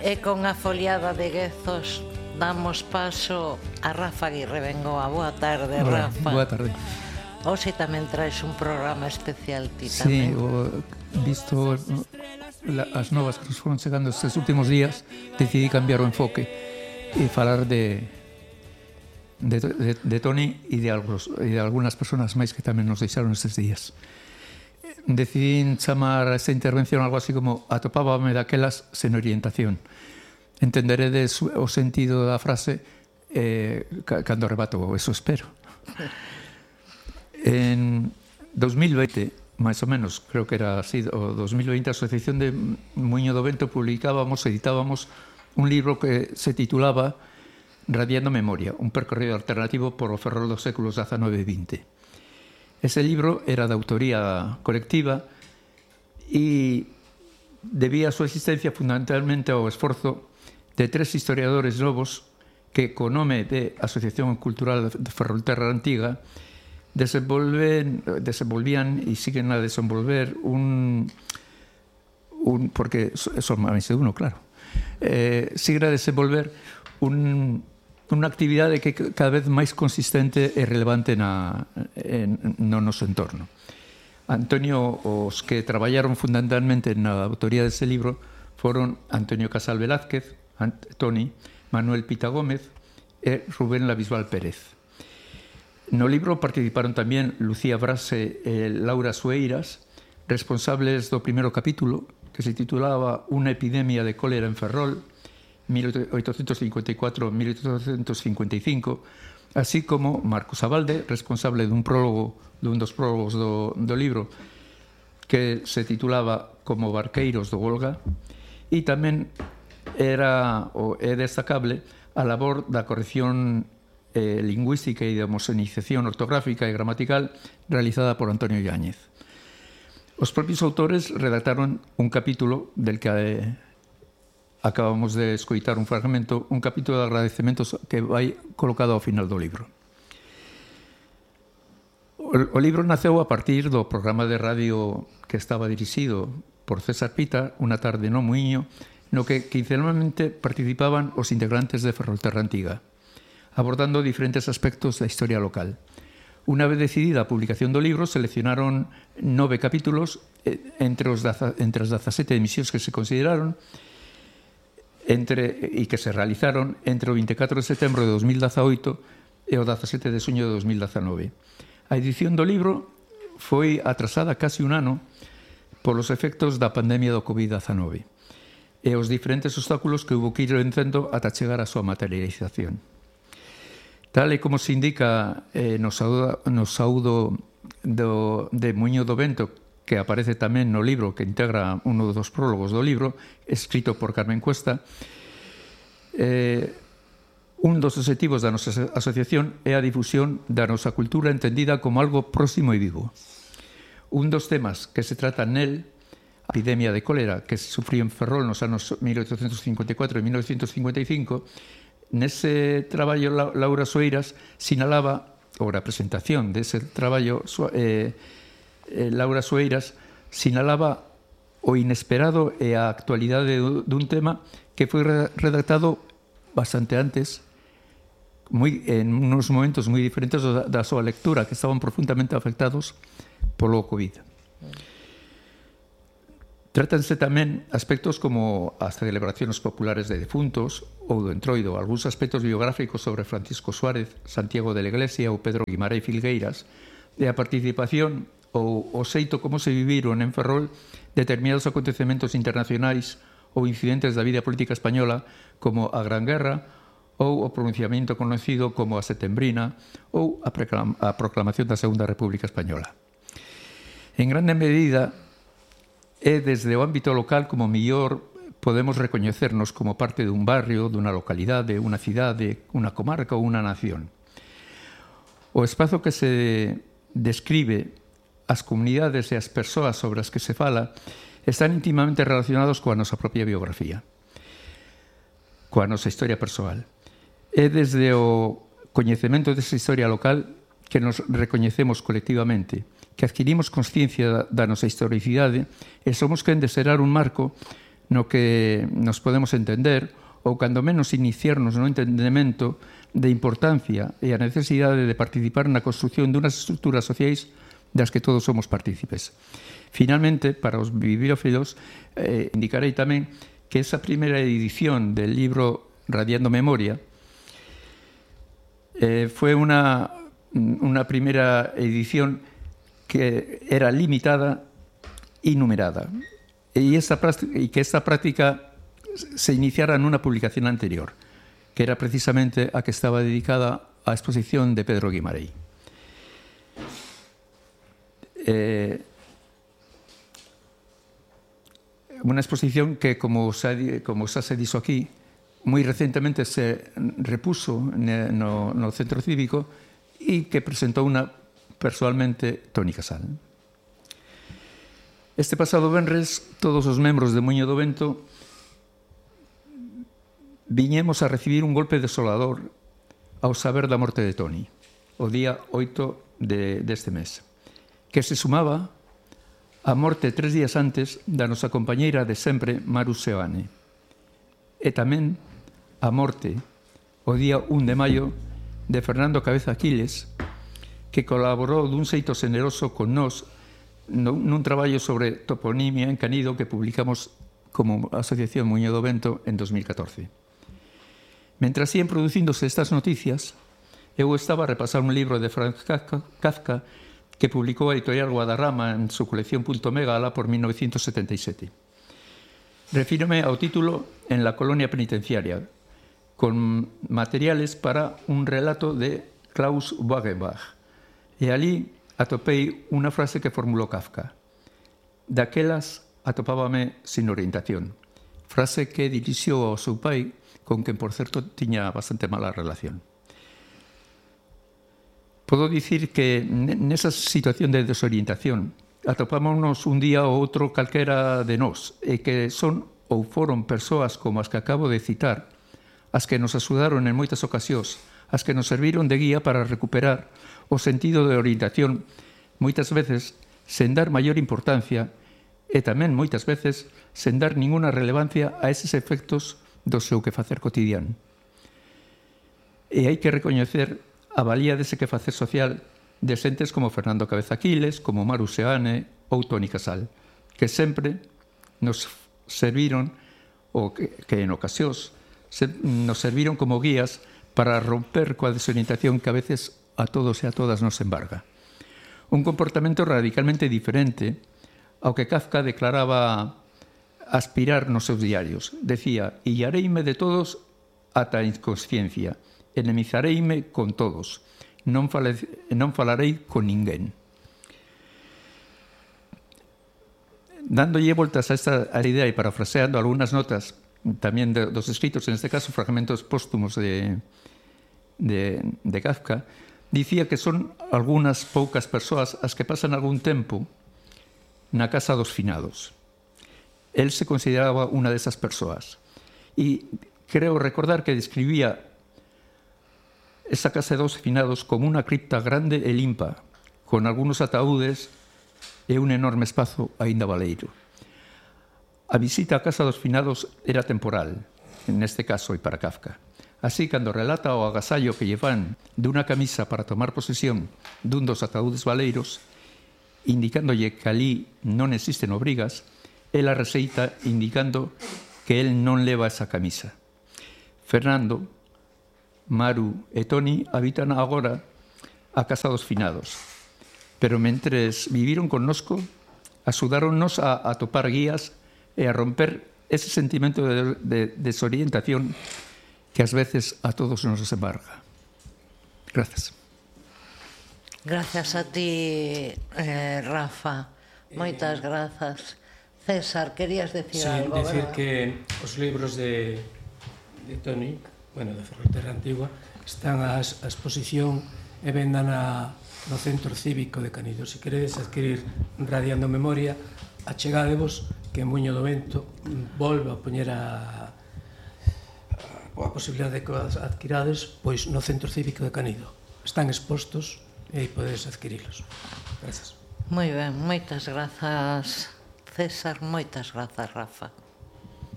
E con a foliada de Guezos damos paso a Rafa Aguirre Bengoa. Boa tarde, Hola, Rafa. boa tarde. Hoxe tamén traes un programa especial ti Sí, tamén. visto as novas que nos foron chegando estes últimos días, decidí cambiar o enfoque e falar de Toni e de algunas personas máis que tamén nos deixaron estes días. Decidí chamar a esta intervención algo así como atopábame daquelas sen orientación. Entenderedes o sentido da frase cando rebato, eso espero. En 2020, máis ou menos, creo que era así, o 2020, a Asociación de Muiño do Vento editábamos un libro que se titulaba Radiando Memoria, un percorrido alternativo por o Ferrol dos séculos XIX e XX. Ese libro era de autoría colectiva e debía a súa existencia fundamentalmente ao esforzo de 3 historiadores novos que, co nome de Asociación Cultural de Ferrolterra Antiga, desenvolvían e siguen a desenvolver porque son máis de uno, claro, siguen a desenvolver unha actividade que é cada vez máis consistente e relevante no noso entorno. Antonio, os que traballaron fundamentalmente na autoría dese libro foron Antonio Casal Velázquez, Toni, Manuel Pita Gómez e Rubén Labisbal Pérez. No libro participaron tamén Lucía Brase e Laura Sueiras, responsables do primeiro capítulo, que se titulaba Unha epidemia de cólera en Ferrol, 1854-1855, así como Marcos Abalde, responsable dun dos prólogos do libro, que se titulaba Como barqueiros do Volga, e tamén é destacable a labor da corrección lingüística e de homogeneización ortográfica e gramatical realizada por Antonio Yáñez. Os propios autores redactaron un capítulo del que acabamos de escoitar un fragmento, un capítulo de agradecementos que vai colocado ao final do libro. O libro naceu a partir do programa de radio que estaba dirixido por César Pita, Unha tarde no Muiño, no que quincenalmente participaban os integrantes de Ferrolterra Antiga, abordando diferentes aspectos da historia local. Unha vez decidida a publicación do libro, seleccionaron 9 capítulos entre as 17 emisións que se consideraron e que se realizaron entre o 24 de setembro de 2018 e o 17 de xuño de 2019. A edición do libro foi atrasada casi un ano polos efectos da pandemia do COVID-19 e os diferentes obstáculos que houve que ir vencendo ata chegar á súa materialización. Tal e como se indica no saúdo de Muiño do Vento, que aparece tamén no libro, que integra un dos prólogos do libro, escrito por Carmen Cuesta, un dos objetivos da nosa asociación é a difusión da nosa cultura entendida como algo próximo e vivo. Un dos temas que se trata nel, a epidemia de cólera que se sufriu en Ferrol nos anos 1854 e 1955, nese traballo Laura Sueiras sinalaba, ou a presentación dese traballo Laura Sueiras sinalaba o inesperado e a actualidade dun tema que foi redactado bastante antes, en unos momentos moi diferentes da súa lectura, que estaban profundamente afectados polo COVID. Trátanse tamén aspectos como as celebracións populares de defuntos ou do entroido, algúns aspectos biográficos sobre Francisco Suárez, Santiago de la Iglesia ou Pedro Guimarães Filgueiras, e a participación ou o xeito como se viviron en Ferrol determinados acontecementos internacionais ou incidentes da vida política española como a Gran Guerra ou o pronunciamento conocido como a Setembrina ou a proclamación da Segunda República Española. En grande medida, é desde o ámbito local como mellor podemos recoñecernos como parte dun barrio, dunha localidade, unha cidade, unha comarca ou unha nación. O espazo que se describe, as comunidades e as persoas sobre as que se fala están íntimamente relacionados coa nosa propia biografía, coa nosa historia persoal. É desde o coñecemento desa historia local que nos recoñecemos colectivamente, que adquirimos consciencia da nosa historicidade e somos quen de xerar un marco no que nos podemos entender, ou cando menos iniciarnos no entendemento de importancia e a necesidade de participar na construción dunhas estruturas sociais das que todos somos partícipes. Finalmente, para os bibliófilos, indicarei tamén que esa primeira edición del libro Radiando Memoria fue una primera edición que era limitada y numerada, y que esta práctica se iniciara en una publicación anterior, que era precisamente a que estaba dedicada a la exposición de Pedro Guimarães. Una exposición que, como xa se dixo aquí, moi recentemente se repuso no Centro Cívico e que presentou persoalmente Toni Casal. Este pasado venres, todos os membros de Muiño do Vento viñemos a recibir un golpe desolador ao saber da morte de Toni, o día 8 deste mes, que se sumaba a morte 3 días antes da nosa compañeira de sempre, Maru Seoane, e tamén a morte, o día 1 de maio, de Fernando Cabeza Aquiles, que colaborou dun xeito xeneroso con nós nun traballo sobre toponimia en Canido que publicamos como Asociación Muiño do Vento en 2014. Mentras ían producíndose estas noticias, eu estaba a repasar un libro de Franz Kafka que publicou a editorial Guadarrama en su colección Punto Mega alá por 1977. Refírome ao título En la colonia penitenciaria, con materiales para un relato de Klaus Wagenbach. E ali atopei unha frase que formulou Kafka. Daquelas atopábame sin orientación. Frase que dirixiu ao seu pai, con quen, por certo, tiña bastante mala relación. Podo dicir que nesa situación de desorientación atopámonos un día ou outro calquera de nós e que son ou foron persoas como as que acabo de citar as que nos axudaron en moitas ocasións, as que nos serviron de guía para recuperar o sentido de orientación, moitas veces sen dar maior importancia e tamén moitas veces sen dar ninguna relevancia a eses efectos do seu quefacer cotidiano. E hai que recoñecer a valía dese quefacer social de xentes como Fernando Cabeza Aquiles, como Maru Seoane ou Toni Casal, que sempre nos serviron, ou que en ocasións nos serviron como guías para romper coa desorientación que a veces a todos e a todas nos embarga. Un comportamento radicalmente diferente ao que Kafka declaraba aspirar nos seus diarios. Decía, illareime de todos ata a inconsciencia, enemizareime con todos, non falarei con ninguén. Dándolle voltas a esta idea e parafraseando algunhas notas tamén dos escritos, en este caso fragmentos póstumos de Kafka, dicía que son algunhas poucas persoas as que pasan algún tempo na casa dos finados. Él se consideraba unha desas persoas. E creo recordar que describía esa casa dos finados como unha cripta grande e limpa, con algunos ataúdes e un enorme espazo aínda baleiro. A visita á casa dos finados era temporal, neste caso e para Kafka. Así, cando relata o agasallo que lle fan dunha camisa para tomar posesión dun dos ataúdes baleiros, indicándolle que ali non existen obrigas, ela receita indicando que el non leva esa camisa. Fernando, Maru e Toni habitan agora a casa dos finados, pero mentres viviron connosco, axudáronnos a topar guías e a romper ese sentimento de desorientación que ás veces a todos nos embarga. Gracias. Gracias a ti, Rafa. Moitas grazas. César, querías decir algo, verdad? Sí, decir ¿verdad? que os libros de Toni, bueno, de Ferrolterra Antigua, están a exposición e vendan no Centro Cívico de Canido. Se queredes adquirir Radiando Memoria, achegadevos que en Muiño do Vento volve a poñer a posibilidade de que as adquirades pois no Centro Cívico de Canido. Están expostos e aí podedes adquirilos. Gracias. Moi ben, moitas grazas, César, moitas grazas, Rafa.